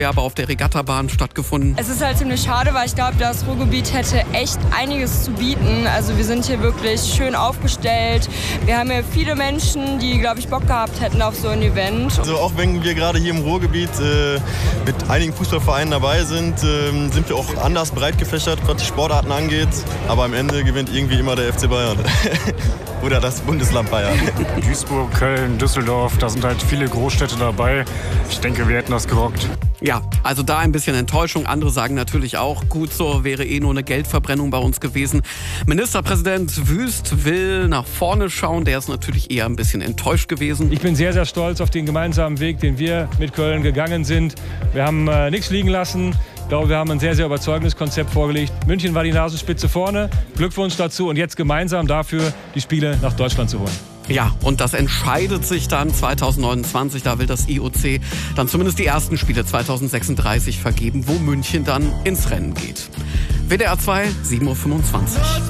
aber auf der Regattabahn stattgefunden. Es ist halt ziemlich schade, weil ich glaube, das Ruhrgebiet hätte echt einiges zu bieten. Also wir sind hier wirklich schön aufgestellt. Wir haben hier viele Menschen, die, glaube ich, Bock gehabt hätten auf so ein Event. Also auch wenn wir gerade hier im Ruhrgebiet mit einigen Fußballvereinen dabei sind, sind wir auch anders breit gefächert, was die Sportarten angeht. Aber am Ende gewinnt irgendwie immer der FC Bayern. Oder das Bundesland Bayern. Duisburg, Köln, Düsseldorf, da sind halt viele Großstädte dabei. Ich denke, wir hätten das gerockt. Ja, also da ein bisschen Enttäuschung. Andere sagen natürlich auch, gut so, wäre nur eine Geldverbrennung bei uns gewesen. Ministerpräsident Wüst will nach vorne schauen. Der ist natürlich eher ein bisschen enttäuscht gewesen. Ich bin sehr, sehr stolz auf den gemeinsamen Weg, den wir mit Köln gegangen sind. Wir haben nichts liegen lassen. Ich glaube, wir haben ein sehr, sehr überzeugendes Konzept vorgelegt. München war die Nasenspitze vorne. Glückwunsch dazu und jetzt gemeinsam dafür, die Spiele nach Deutschland zu holen. Ja, und das entscheidet sich dann 2029. Da will das IOC dann zumindest die ersten Spiele 2036 vergeben, wo München dann ins Rennen geht. WDR 2, 7.25 Uhr.